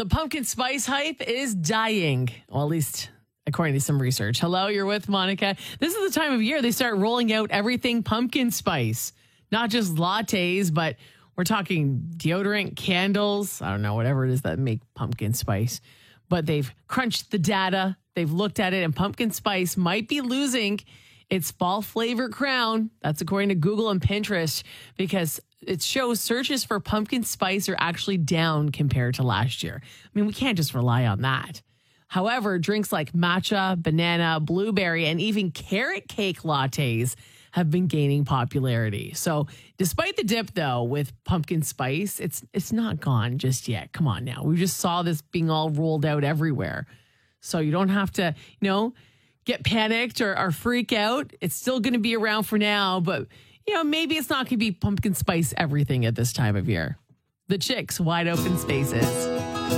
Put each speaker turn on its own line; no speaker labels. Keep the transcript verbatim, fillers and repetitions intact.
The pumpkin spice hype is dying. Well, at least according to some research. Hello, you're with Monica. This is the time of year they start rolling out everything pumpkin spice. Not just lattes, but we're talking deodorant, candles. I don't know, whatever it is that make pumpkin spice. But they've crunched the data. They've looked at it, and pumpkin spice might be losing its fall flavor crown. That's according to Google and Pinterest, because it shows searches for pumpkin spice are actually down compared to last year. I mean, we can't just rely on that. However, drinks like matcha, banana, blueberry, and even carrot cake lattes have been gaining popularity. So despite the dip, though, with pumpkin spice, it's it's not gone just yet. Come on now. We just saw this being all rolled out everywhere. So you don't have to, you know, get panicked or, or freak out. It's still going to be around for now, but, you know, maybe it's not going to be pumpkin spice everything at this time of year. The Chicks, Wide Open Spaces.